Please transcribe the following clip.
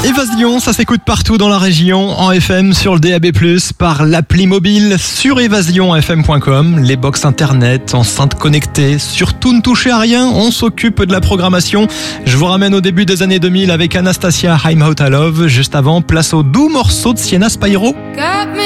Évasion, ça s'écoute partout dans la région, en FM, sur le DAB+, par l'appli mobile, sur évasionfm.com, les box internet, enceintes connectées. Surtout ne touchez à rien, on s'occupe de la programmation. Je vous ramène au début des années 2000 avec Anastasia, I'm Out of Love. Juste avant, place au doux morceau de Sienna Spyro.